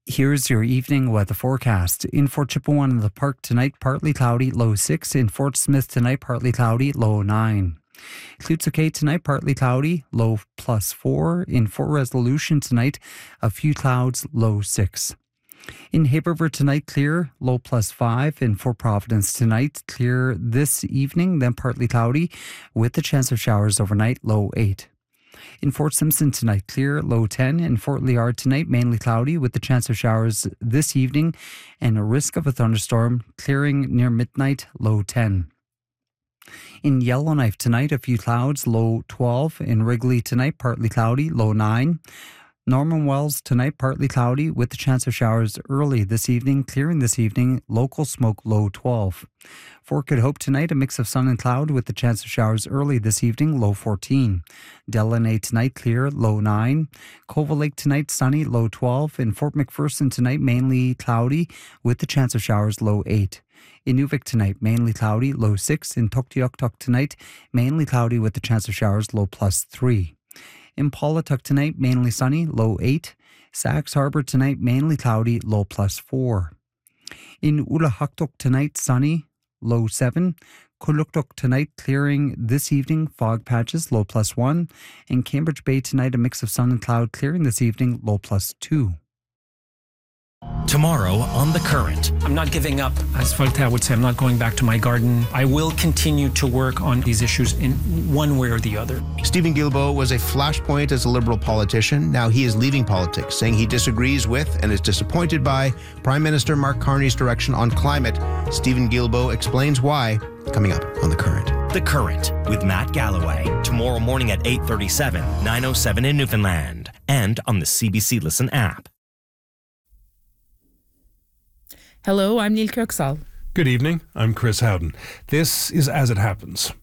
Here's your evening weather forecast. In Fort Chipewyan in the Park tonight, partly cloudy, low 6. In Fort Smith tonight, partly cloudy, low 9. Clootsokay tonight, partly cloudy, low +4. In Fort Resolution tonight, a few clouds, low 6. In Haberver tonight, clear, low +5. In Fort Providence tonight, clear this evening, then partly cloudy, with the chance of showers overnight, low 8. In Fort Simpson tonight, clear, low 10. In Fort Liard tonight, mainly cloudy with the chance of showers this evening and a risk of a thunderstorm, clearing near midnight, low 10. In Yellowknife tonight, a few clouds, low 12. In Wrigley tonight, partly cloudy, low 9. Norman Wells tonight, partly cloudy with the chance of showers early this evening, clearing this evening, local smoke, low 12. Fort Good Hope tonight, a mix of sun and cloud with the chance of showers early this evening, low 14. Delaney tonight, clear, low 9. Cova Lake tonight, sunny, low 12. In Fort McPherson tonight, mainly cloudy with the chance of showers, low 8. In Inuvik tonight, mainly cloudy, low 6. In Tuktoyaktuk tonight, mainly cloudy with the chance of showers, low +3. In Paulatuck tonight, mainly sunny, low 8. Sax Harbour tonight, mainly cloudy, low +4. In Ulahaktuk tonight, sunny, low 7. Kuluktuk tonight, clearing this evening, fog patches, low +1. In Cambridge Bay tonight, a mix of sun and cloud, clearing this evening, low +2. Tomorrow on The Current. I'm not giving up. As Voltaire would say, I'm not going back to my garden. I will continue to work on these issues in one way or the other. Stephen Guilbeault was a flashpoint as a Liberal politician. Now he is leaving politics, saying he disagrees with and is disappointed by Prime Minister Mark Carney's direction on climate. Stephen Guilbeault explains why, coming up on The Current. The Current with Matt Galloway. Tomorrow morning at 8:37, 9:07 in Newfoundland. And on the CBC Listen app. Hello, I'm Neil Kirksall. Good evening, I'm Chris Howden. This is As It Happens.